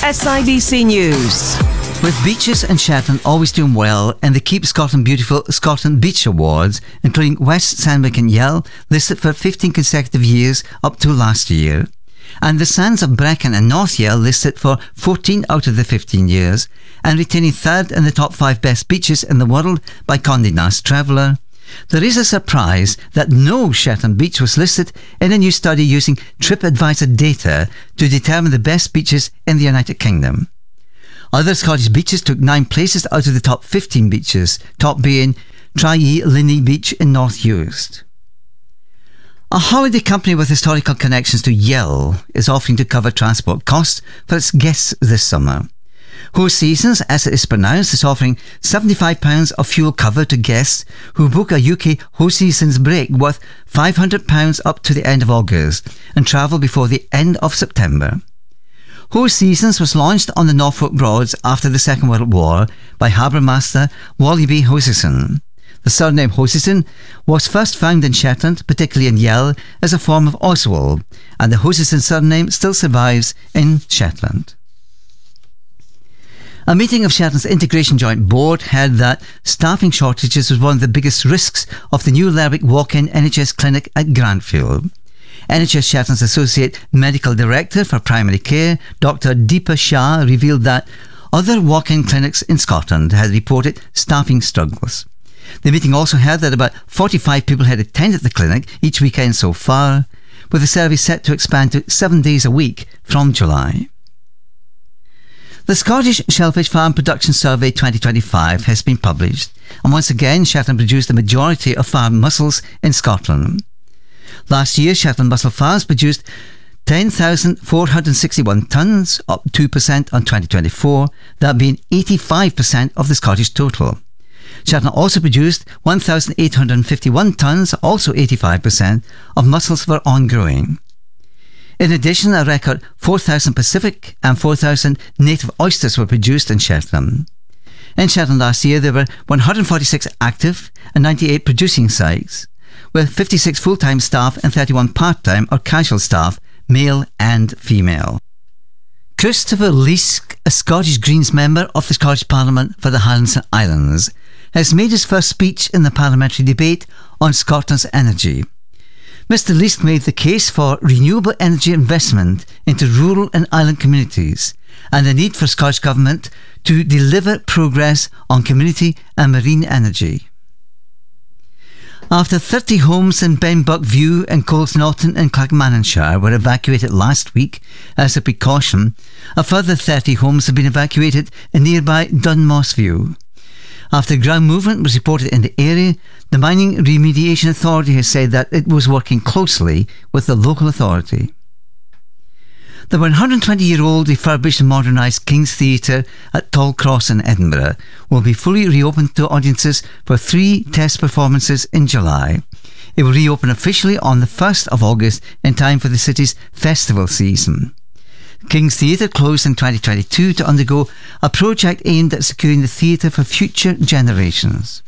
SIBC News. With beaches in Shetland always doing well and the Keep Scotland Beautiful Scotland Beach Awards, including West Sandwich and Yell, listed for 15 consecutive years up to last year, and the Sands of Brecon and North Yell listed for 14 out of the 15 years, and retaining third in the top 5 best beaches in the world by Condé Nast Traveller, there is a surprise that no Shetland beach was listed in a new study using TripAdvisor data to determine the best beaches in the United Kingdom. Other Scottish beaches took 9 places out of the top 15 beaches, top being Tralee Linney Beach in North Uist. A holiday company with historical connections to Yell is offering to cover transport costs for its guests this summer. Host Seasons, as it is pronounced, is offering £75 of fuel cover to guests who book a UK Host Seasons break worth £500 up to the end of August and travel before the end of September. Host Seasons was launched on the Norfolk Broads after the Second World War by harbour master Wally B. Hosison. The surname Hosison was first found in Shetland, particularly in Yell, as a form of Oswald, and the Hosison surname still survives in Shetland. A meeting of Shetland's Integration Joint Board held that staffing shortages was one of the biggest risks of the new Lerwick walk-in NHS clinic at Grantfield. NHS Shetland's Associate Medical Director for Primary Care, Dr. Deepa Shah, revealed that other walk-in clinics in Scotland had reported staffing struggles. The meeting also heard that about 45 people had attended the clinic each weekend so far, with the service set to expand to 7 days a week from July. The Scottish Shellfish Farm Production Survey 2025 has been published, and once again Shetland produced the majority of farm mussels in Scotland. Last year, Shetland mussel farms produced 10,461 tonnes, up 2% on 2024, that being 85% of the Scottish total. Shetland also produced 1,851 tonnes, also 85%, of mussels for on-growing. In addition, a record 4,000 Pacific and 4,000 native oysters were produced in Shetland. In Shetland last year, there were 146 active and 98 producing sites, with 56 full-time staff and 31 part-time or casual staff, male and female. Christopher Leask, a Scottish Greens member of the Scottish Parliament for the Highlands and Islands, has made his first speech in the parliamentary debate on Scotland's energy. Mr. Leask made the case for renewable energy investment into rural and island communities and the need for Scottish Government to deliver progress on community and marine energy. After 30 homes in Benbuck View and Colsnaughton in Clackmannanshire were evacuated last week as a precaution, a further 30 homes have been evacuated in nearby Dunmoss View. After ground movement was reported in the area, the Mining Remediation Authority has said that it was working closely with the local authority. The 120-year-old refurbished and modernised King's Theatre at Tollcross in Edinburgh will be fully reopened to audiences for 3 test performances in July. It will reopen officially on the 1st of August in time for the city's festival season. King's Theatre closed in 2022 to undergo a project aimed at securing the theatre for future generations.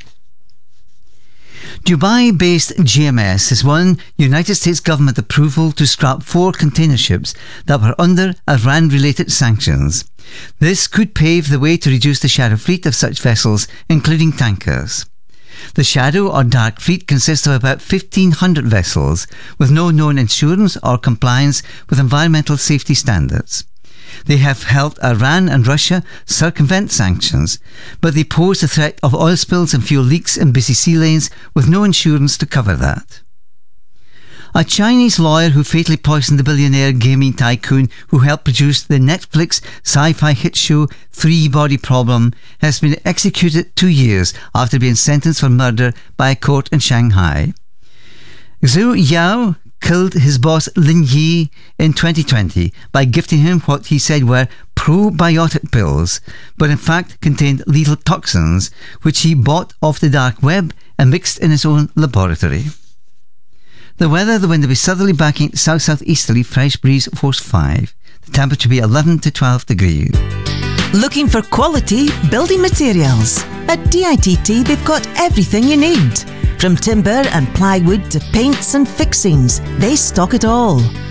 Dubai-based GMS has won United States government approval to scrap 4 container ships that were under Iran-related sanctions. This could pave the way to reduce the shadow fleet of such vessels, including tankers. The shadow or dark fleet consists of about 1,500 vessels with no known insurance or compliance with environmental safety standards. They have helped Iran and Russia circumvent sanctions, but they pose the threat of oil spills and fuel leaks in busy sea lanes with no insurance to cover that. A Chinese lawyer who fatally poisoned the billionaire gaming tycoon who helped produce the Netflix sci-fi hit show Three Body Problem has been executed 2 years after being sentenced for murder by a court in Shanghai. Zhou Yao killed his boss Lin Yi in 2020 by gifting him what he said were probiotic pills, but in fact contained lethal toxins which he bought off the dark web and mixed in his own laboratory. The weather, the wind will be southerly backing south-southeasterly, fresh breeze force 5. The temperature will be 11 to 12 degrees. Looking for quality building materials? At DITT they've got everything you need. From timber and plywood to paints and fixings, they stock it all.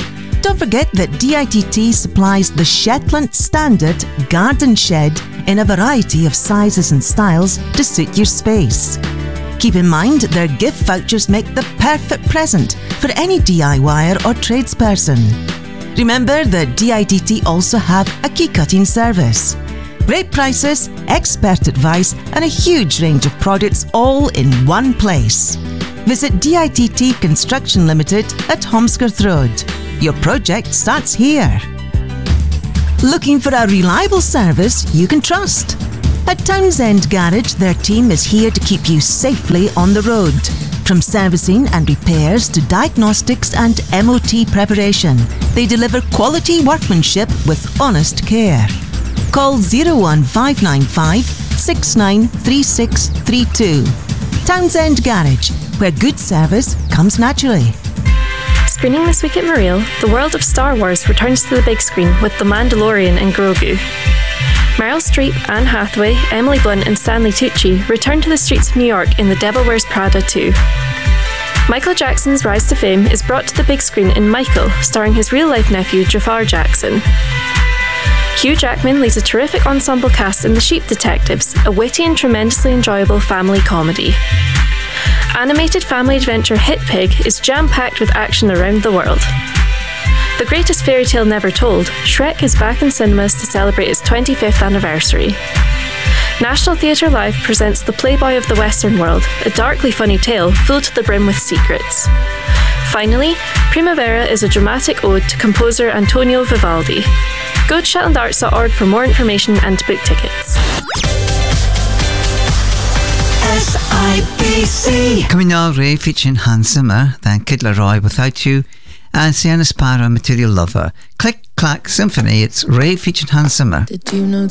Don't forget that DITT supplies the Shetland Standard garden shed in a variety of sizes and styles to suit your space. Keep in mind their gift vouchers make the perfect present for any DIYer or tradesperson. Remember that DITT also have a key cutting service. Great prices, expert advice and a huge range of products all in one place. Visit DITT Construction Limited at Holmskirth Road. Your project starts here. Looking for a reliable service you can trust? At Townsend Garage, their team is here to keep you safely on the road. From servicing and repairs to diagnostics and MOT preparation, they deliver quality workmanship with honest care. Call 01595 693632. Townsend Garage, where good service comes naturally. Screening this week at Mareel, the world of Star Wars returns to the big screen with The Mandalorian and Grogu. Meryl Streep, Anne Hathaway, Emily Blunt and Stanley Tucci return to the streets of New York in The Devil Wears Prada 2. Michael Jackson's rise to fame is brought to the big screen in Michael, starring his real-life nephew Jafar Jackson. Hugh Jackman leads a terrific ensemble cast in The Sheep Detectives, a witty and tremendously enjoyable family comedy. Animated family adventure Hit Pig is jam-packed with action around the world. The greatest fairy tale never told, Shrek is back in cinemas to celebrate its 25th anniversary. National Theatre Live presents The Playboy of the Western World, a darkly funny tale full to the brim with secrets. Finally, Primavera is a dramatic ode to composer Antonio Vivaldi. Go to shetlandarts.org for more information and to book tickets. SIBC. Coming now, Ray featuring Hans Zimmer, then Kid Laroi Without You, and Sienna Sparrow, Material Lover. Click, clack, symphony, it's Ray featuring Hans Zimmer. Did you know